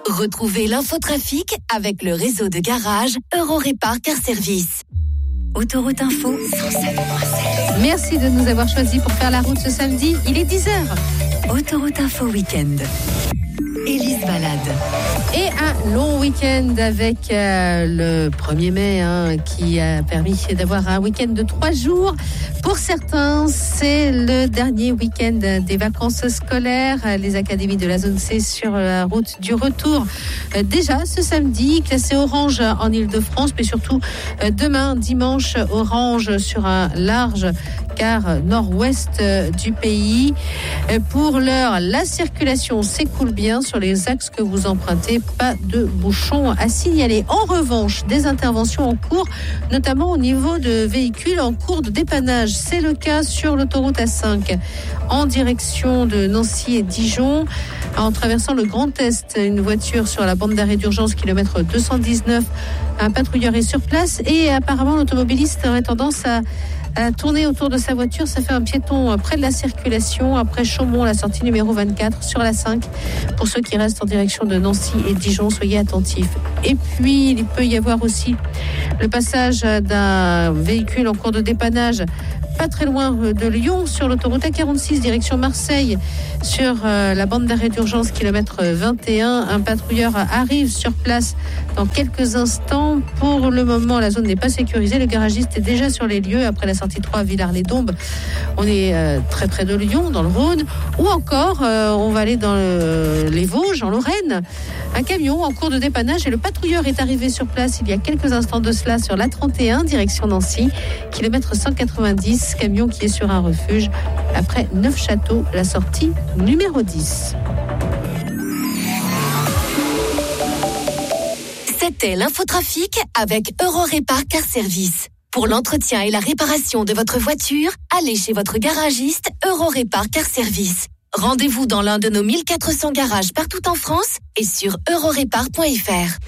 Retrouvez l'infotrafic avec le réseau de garage Eurorépar Car Service. Autoroute Info 107.7. Merci de nous avoir choisis pour faire la route ce samedi. Il est 10h. Autoroute Info Week-end. Élise Balade. Et un long week-end avec le 1er mai qui a permis d'avoir un week-end de 3 jours. Pour certains, c'est le dernier week-end des vacances scolaires. Les académies de la zone C sur la route du retour. Déjà ce samedi, classé orange en Ile-de-France, mais surtout demain, dimanche, orange sur un large quart nord-ouest du pays. Pour l'heure, la circulation s'écoule bien sur les axes que vous empruntez, pas de bouchons à signaler. En revanche, des interventions en cours, notamment au niveau de véhicules en cours de dépannage. C'est le cas sur l'autoroute A5 en direction de Nancy et Dijon. En traversant le Grand Est, une voiture sur la bande d'arrêt d'urgence kilomètre 219. Un patrouilleur est sur place et apparemment l'automobiliste aurait tendance à tourner autour de sa voiture. Ça fait un piéton près de la circulation après Chaumont, la sortie numéro 24 sur la 5. Pour ceux qui restent en direction de Nancy et Dijon, soyez attentifs. Et puis il peut y avoir aussi le passage d'un véhicule en cours de dépannage pas très loin de Lyon sur l'autoroute A46 direction Marseille sur la bande d'arrêt d'urgence kilomètre 21. Un patrouilleur arrive sur place dans quelques instants. Pour le moment, la zone n'est pas sécurisée. Le garagiste est déjà sur les lieux après la sortie 3 à Villars-les-Dombes. On est très près de Lyon, dans le Rhône. Ou encore, on va aller dans les Vosges, en Lorraine. Un camion en cours de dépannage et le patrouilleur est arrivé sur place il y a quelques instants de cela sur l'A31 direction Nancy, kilomètre 190. Camion qui est sur un refuge après Neufchâteau, la sortie numéro 10. C'était l'infotrafic avec Eurorépar Car Service. Pour l'entretien et la réparation de votre voiture, allez chez votre garagiste Eurorépar Car Service. Rendez-vous dans l'un de nos 1400 garages partout en France et sur eurorépar.fr.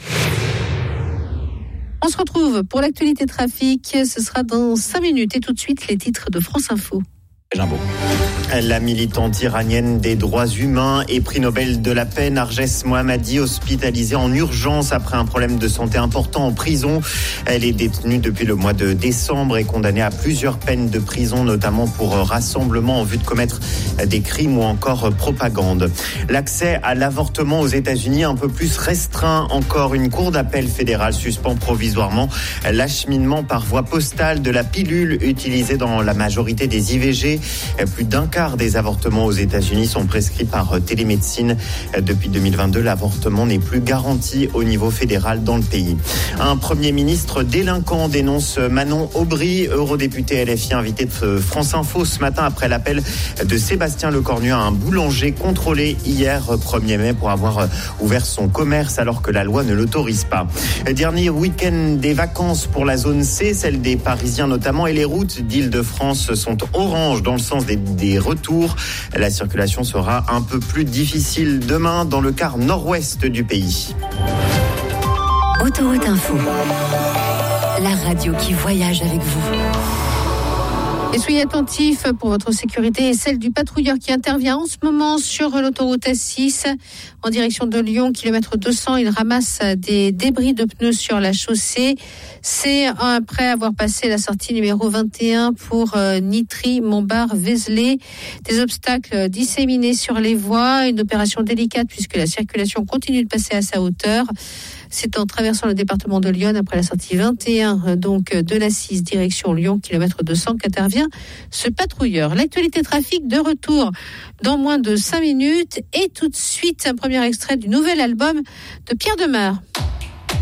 On se retrouve pour l'actualité trafic. Ce sera dans 5 minutes et tout de suite les titres de France Info. Jimbo. La militante iranienne des droits humains et prix Nobel de la paix, Narges Mohammadi, hospitalisée en urgence après un problème de santé important en prison. Elle est détenue depuis le mois de décembre et condamnée à plusieurs peines de prison, notamment pour rassemblement en vue de commettre des crimes ou encore propagande. L'accès à l'avortement aux États-Unis un peu plus restreint encore. Une cour d'appel fédérale suspend provisoirement l'acheminement par voie postale de la pilule utilisée dans la majorité des IVG. Plus d'un quart des avortements aux États-Unis sont prescrits par télémédecine. Depuis 2022, l'avortement n'est plus garanti au niveau fédéral dans le pays. Un Premier ministre délinquant, dénonce Manon Aubry, eurodéputée LFI invitée de France Info ce matin après l'appel de Sébastien Lecornu à un boulanger contrôlé hier 1er mai pour avoir ouvert son commerce alors que la loi ne l'autorise pas. Dernier week-end des vacances pour la zone C, celle des Parisiens notamment, et les routes d'Île-de-France sont oranges dans le sens des retours. La circulation sera un peu plus difficile demain dans le quart nord-ouest du pays. Autoroute Info, la radio qui voyage avec vous. Et soyez attentifs pour votre sécurité et celle du patrouilleur qui intervient en ce moment sur l'autoroute A6 en direction de Lyon, kilomètre 200. Il ramasse des débris de pneus sur la chaussée. C'est après avoir passé la sortie numéro 21 pour Nitry, Montbard, Vézelay. Des obstacles disséminés sur les voies. Une opération délicate puisque la circulation continue de passer à sa hauteur. C'est en traversant le département de Lyon après la sortie 21 donc de la 6 direction Lyon, kilomètre 200 qu'intervient ce patrouilleur. L'actualité trafic de retour dans moins de 5 minutes et tout de suite un premier extrait du nouvel album de Pierre Demar.